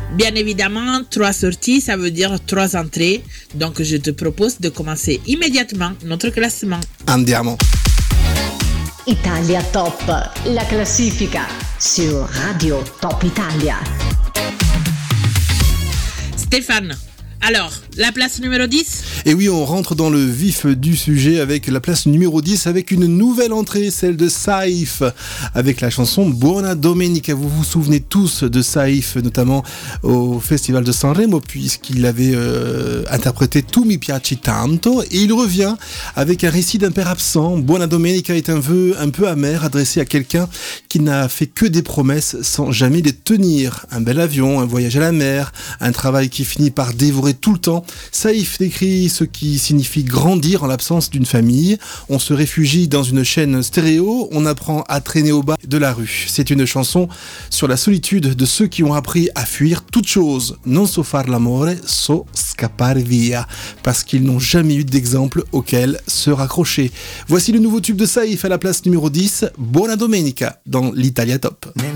Bien évidemment, 3 sorties, ça veut dire 3 entrées. Donc, je te propose de commencer immédiatement notre classement. Andiamo. Italia Top, la classifica su Radio Top Italia. Stéphane, alors, la place numéro 10 ? Et oui, on rentre dans le vif du sujet avec la place numéro 10, avec une nouvelle entrée, celle de Saïf, avec la chanson Buona Domenica. Vous vous souvenez tous de Saïf, notamment au Festival de Sanremo, puisqu'il avait interprété Tu mi piaci tanto, et il revient avec un récit d'un père absent. Buona Domenica est un vœu un peu amer adressé à quelqu'un qui n'a fait que des promesses sans jamais les tenir. Un bel avion, un voyage à la mer, un travail qui finit par dévorer tout le temps. Saïf décrit ce qui signifie grandir en l'absence d'une famille. On se réfugie dans une chaîne stéréo, on apprend à traîner au bas de la rue. C'est une chanson sur la solitude de ceux qui ont appris à fuir toute chose. Non so far l'amore, so scappare via. Parce qu'ils n'ont jamais eu d'exemple auquel se raccrocher. Voici le nouveau tube de Saïf à la place numéro 10, Buona Domenica, dans l'Italia Top.